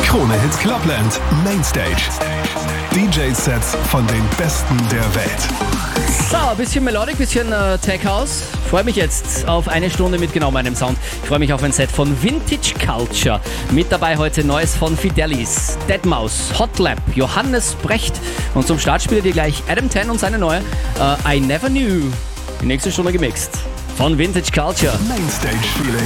Krone-Hit Clubland Mainstage. DJ-Sets von den Besten der Welt. So, ein bisschen Melodic, bisschen Tech House. Freue mich jetzt auf eine Stunde mit genau meinem Sound. Ich freue mich auf ein Set von Vintage Culture. Mit dabei heute Neues von Fidelis, Deadmau5, Hot Lap, Johannes Brecht. Und zum Start spielt ihr gleich Adam Ten und seine neue I Never Knew. Die nächste Stunde gemixt von Vintage Culture. Mainstage Feeling.